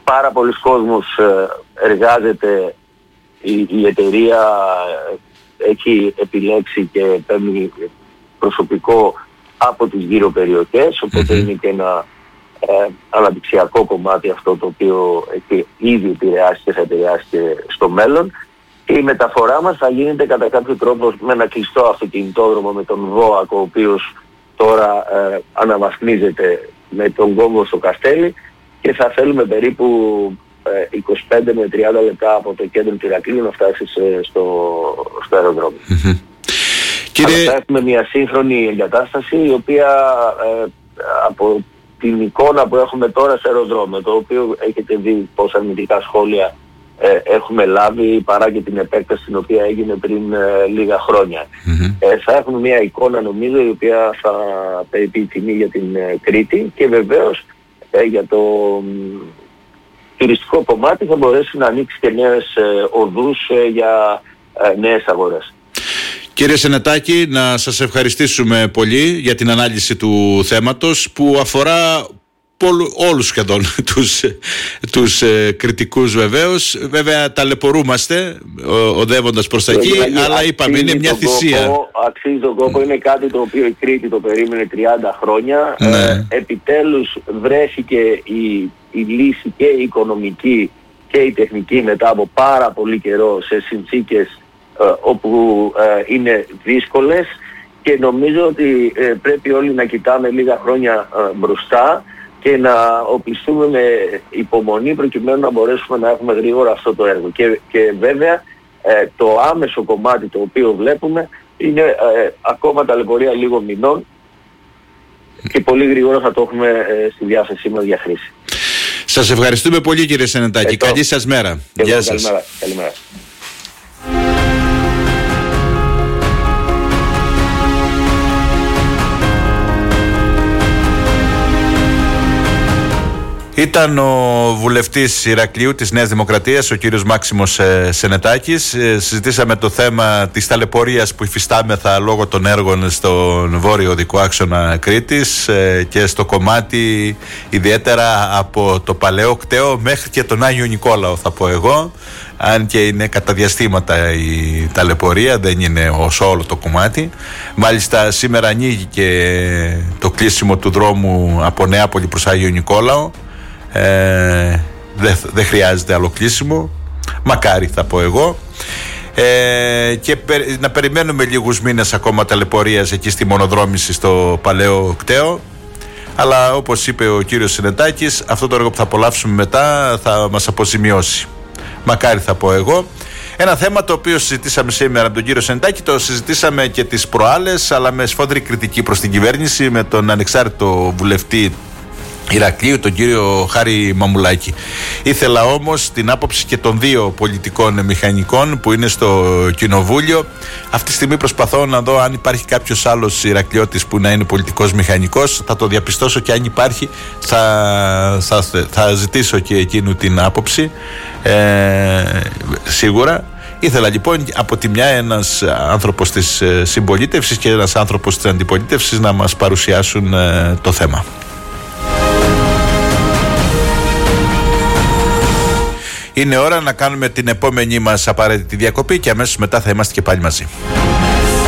πάρα πολλοί κόσμος εργάζεται, η εταιρεία έχει επιλέξει και παίρνει προσωπικό από τις γύρω περιοχές, οπότε είναι και ένα αναπτυξιακό κομμάτι αυτό το οποίο έχει ήδη επηρεάσει και θα επηρεάσει και στο μέλλον. Και η μεταφορά μας θα γίνεται κατά κάποιο τρόπο με ένα κλειστό αυτοκινητόδρομο, με τον ΒΟΑΚ, ο οποίος τώρα αναβαθμίζεται με τον κόμβο στο Καστέλι, και θα θέλουμε περίπου 25 με 30 λεπτά από το κέντρο του Ηρακλείου να φτάσεις στο αεροδρόμιο. Αλλά θα έχουμε μια σύγχρονη εγκατάσταση, η οποία από την εικόνα που έχουμε τώρα σε αεροδρόμιο, το οποίο έχετε δει πόσα αρνητικά σχόλια έχουμε λάβει, παρά και την επέκταση την οποία έγινε πριν λίγα χρόνια. Θα έχουμε μια εικόνα, νομίζω, η οποία θα περιποιηθεί τιμή για την Κρήτη, και βεβαίως για το τουριστικό κομμάτι θα μπορέσει να ανοίξει και νέες οδούς για νέες αγορές. Κύριε Σενετάκη, να σας ευχαριστήσουμε πολύ για την ανάλυση του θέματος, που αφορά όλους σχεδόν τους κριτικούς βεβαίως. Βέβαια ταλαιπωρούμαστε οδεύοντας προς τα εκεί, αλλά είπαμε είναι μια θυσία. Αξίζει τον κόπο, είναι κάτι το οποίο η Κρήτη το περίμενε 30 χρόνια. Επιτέλους βρέθηκε η λύση, και η οικονομική και η τεχνική, μετά από πάρα πολύ καιρό, σε συνθήκες όπου είναι δύσκολες, και νομίζω ότι πρέπει όλοι να κοιτάμε λίγα χρόνια μπροστά και να οπλιστούμε με υπομονή, προκειμένου να μπορέσουμε να έχουμε γρήγορα αυτό το έργο. Και βέβαια το άμεσο κομμάτι το οποίο βλέπουμε είναι ακόμα ταλαιπωρία λίγων μηνών, και πολύ γρήγορα θα το έχουμε στη διάθεσή μας για χρήση. Σας ευχαριστούμε πολύ, κύριε Σενετάκη. Καλή σας μέρα. Γεια σας. Καλημέρα. Ήταν ο βουλευτής Ηρακλείου της Νέας Δημοκρατίας, ο κύριος Μάξιμος Σενετάκης. Συζητήσαμε το θέμα της ταλαιπωρίας που υφιστάμεθα λόγω των έργων στον βόρειο οδικό άξονα Κρήτης, και στο κομμάτι ιδιαίτερα από το Παλαιό Κταίο μέχρι και τον Άγιο Νικόλαο, θα πω εγώ, αν και είναι κατά διαστήματα η ταλαιπωρία, δεν είναι ως όλο το κομμάτι. Μάλιστα σήμερα ανοίγει και το κλείσιμο του δρόμου από Νεάπολη προς Άγιο Νικόλαο. Δεν χρειάζεται άλλο κλείσιμο, μακάρι, θα πω εγώ, και να περιμένουμε λίγους μήνες ακόμα ταλαιπωρίας εκεί στη μονοδρόμηση στο Παλαιό Κταίο. Αλλά όπως είπε ο κύριος Σενετάκης, αυτό το έργο που θα απολαύσουμε μετά θα μας αποζημιώσει, μακάρι, θα πω εγώ. Ένα θέμα το οποίο συζητήσαμε σήμερα με τον κύριο Σενετάκη, το συζητήσαμε και τις προάλλες, αλλά με σφόδρη κριτική προς την κυβέρνηση, με τον ανεξάρτητο βουλευτή Ηρακλείου, τον κύριο Χάρη Μαμουλάκη. Ήθελα όμως την άποψη και των δύο πολιτικών μηχανικών που είναι στο κοινοβούλιο. Αυτή τη στιγμή προσπαθώ να δω αν υπάρχει κάποιος άλλος Ηρακλειώτης που να είναι πολιτικός μηχανικός. Θα το διαπιστώσω, και αν υπάρχει θα ζητήσω και εκείνου την άποψη, σίγουρα. Ήθελα λοιπόν από τη μια ένας άνθρωπος της συμπολίτευσης και ένας άνθρωπος της αντιπολίτευσης να μας παρουσιάσουν το θέμα. Είναι ώρα να κάνουμε την επόμενη μας απαραίτητη διακοπή, και αμέσως μετά θα είμαστε και πάλι μαζί.